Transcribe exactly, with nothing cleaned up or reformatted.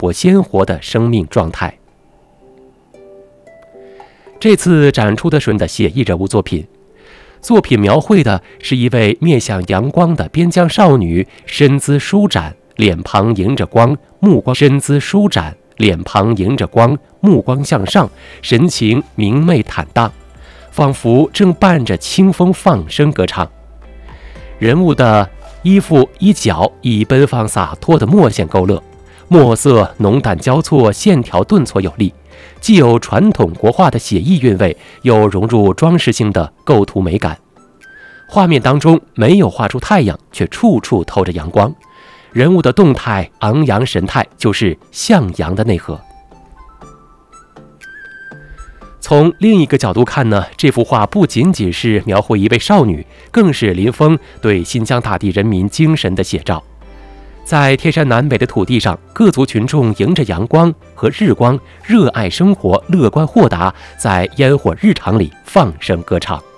勃鲜活的生命状态。这次展出的是的写意人物作品，作品描绘的是一位面向阳光的边疆少女，身姿舒展，脸庞迎着光，目光身姿舒展，脸庞迎着光，目光向上，神情明媚坦荡，仿佛正伴着清风放声歌唱。人物的衣服衣角以奔放洒脱的墨线勾勒，墨色浓淡交错，线条顿挫有力，既有传统国画的写意韵味，又融入装饰性的构图美感。画面当中没有画出太阳，却处处透着阳光，人物的动态昂扬神态就是向阳的内核。从另一个角度看呢，这幅画不仅仅是描绘一位少女，更是林峰对新疆大地人民精神的写照。在天山南北的土地上，各族群众迎着阳光和日光，热爱生活，乐观豁达，在烟火日常里放声歌唱。